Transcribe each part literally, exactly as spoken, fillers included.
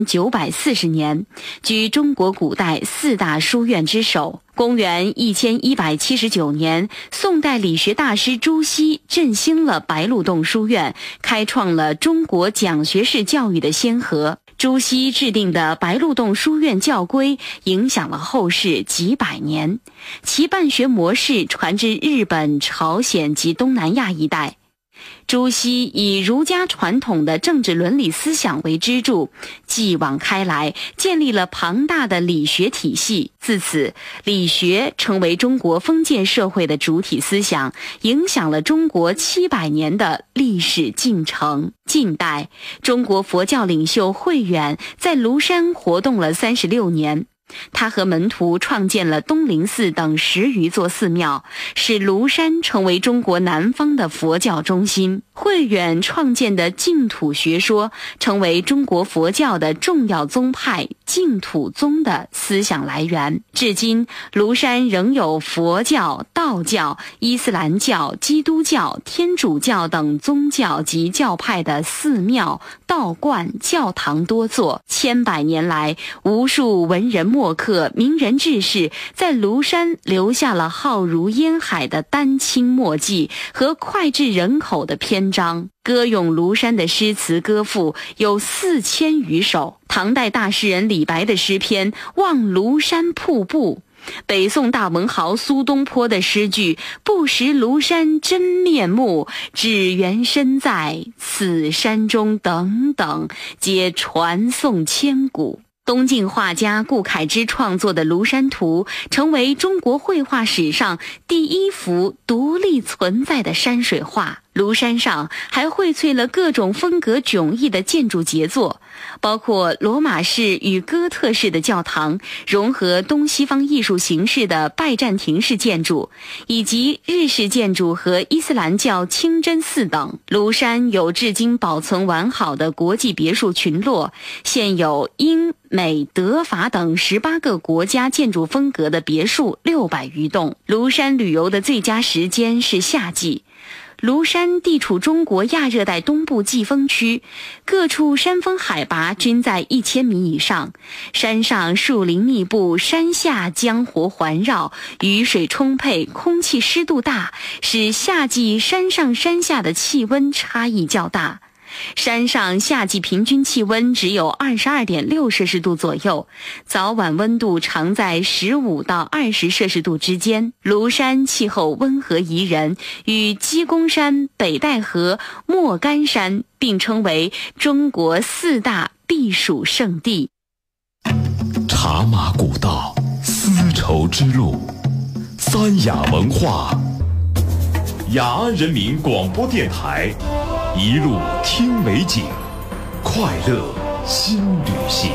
九百四十年，居中国古代四大书院之首。公元一千一百七十九年，宋代理学大师朱熹振兴了白鹿洞书院，开创了中国讲学式教育的先河。朱熹制定的白鹿洞书院教规影响了后世几百年，其办学模式传至日本、朝鲜及东南亚一带。朱熹以儒家传统的政治伦理思想为支柱，继往开来，建立了庞大的理学体系。自此，理学成为中国封建社会的主体思想，影响了中国七百年的历史进程。近代，中国佛教领袖慧远在庐山活动了三十六年。他和门徒创建了东林寺等十余座寺庙，使庐山成为中国南方的佛教中心。慧远创建的净土学说成为中国佛教的重要宗派净土宗的思想来源。至今，庐山仍有佛教、道教、伊斯兰教、基督教、天主教等宗教及教派的寺庙、道观、教堂多座。千百年来，无数文人墨客、名人志士在庐山留下了浩如烟海的丹青墨迹和脍炙人口的篇章。歌咏庐山的诗词歌赋有四千余首。唐代大诗人李白的诗篇《望庐山瀑布》，北宋大文豪苏东坡的诗句“不识庐山真面目，只缘身在此山中”等等，皆传颂千古。东晋画家顾恺之创作的《庐山图》成为中国绘画史上第一幅独立存在的山水画。庐山上还荟萃了各种风格迥异的建筑杰作，包括罗马式与哥特式的教堂，融合东西方艺术形式的拜占庭式建筑，以及日式建筑和伊斯兰教清真寺等。庐山有至今保存完好的国际别墅群落，现有英、美、德、法等十八个国家建筑风格的别墅六百余栋。庐山旅游的最佳时间是夏季。庐山地处中国亚热带东部季风区，各处山峰海拔均在一千米以上，山上树林密布，山下江湖环绕，雨水充沛，空气湿度大，使夏季山上山下的气温差异较大。山上夏季平均气温只有 二十二点六摄氏度左右，早晚温度常在十五到二十摄氏度之间。庐山气候温和宜人，与鸡公山、北戴河、莫干山并称为中国四大避暑胜地。 茶马古道，丝绸之路，三雅文化，雅安人民广播电台，一路听美景，快乐新旅行。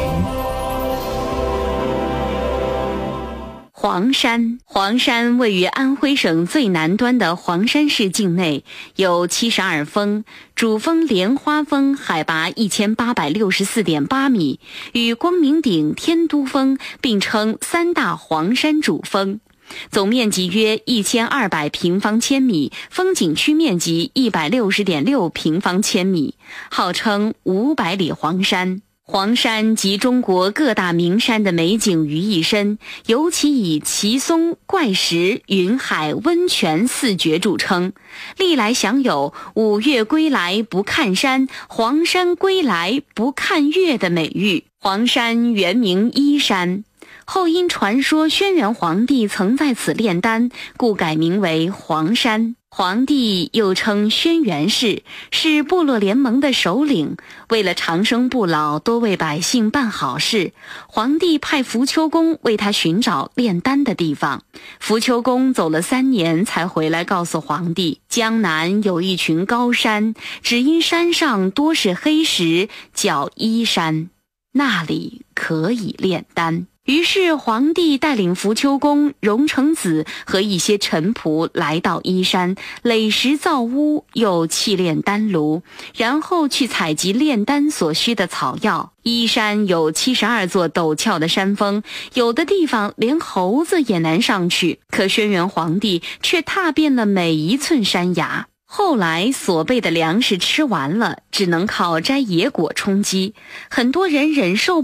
黄山，黄山位于安徽省最南端的黄山市境内，有七十二峰，主峰莲花峰海拔一千八百六十四点八米，与光明顶、天都峰并称三大黄山主峰。总面积约一千二百平方千米，风景区面积一百六十点六平方千米，号称五百里黄山。黄山集中国各大名山的美景于一身，尤其以奇松、怪石、云海、温泉四绝著称，历来享有五岳归来不看山，黄山归来不看岳的美誉。黄山原名依山，后因传说轩辕皇帝曾在此炼丹，故改名为黄山。皇帝又称轩辕氏，是部落联盟的首领，为了长生不老，多为百姓办好事，皇帝派扶丘公为他寻找炼丹的地方。扶丘公走了三年才回来告诉皇帝，江南有一群高山，只因山上多是黑石，叫依山，那里可以炼丹。于是皇帝带领扶丘公、荣成子和一些臣仆来到依山，垒石造屋，又砌炼丹炉，然后去采集炼丹所需的草药。依山有七十二座陡峭的山峰，有的地方连猴子也难上去，可轩辕皇帝却踏遍了每一寸山崖。 后来所备的粮食吃完了，只能靠摘野果充饥，很多人忍受